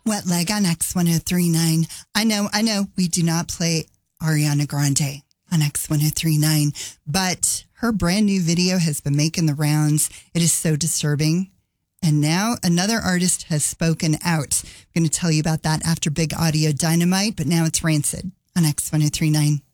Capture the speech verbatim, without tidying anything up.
Wet Leg on X ten thirty-nine. I know, I know we do not play Ariana Grande on X ten thirty-nine, but her brand new video has been making the rounds. It is so disturbing. And now another artist has spoken out. I'm going to tell you about that after Big Audio Dynamite, but now it's Rancid on X ten thirty-nine.